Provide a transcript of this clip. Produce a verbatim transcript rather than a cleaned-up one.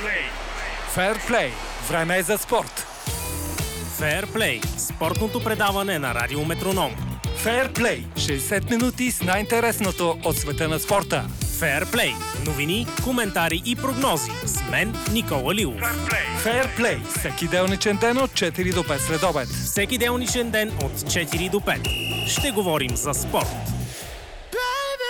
Фейрплей. Време е за спорт. Фейрплей. Спортното предаване на Радио Метроном. Фейрплей. шейсет минути с най-интересното от света на спорта. Фейрплей. Новини, коментари и прогнози. С мен Никола Лилов. Фейрплей. Всеки делничен ден от четири до пет следобед. Всеки делничен ден от четири до пет. Ще говорим за спорт.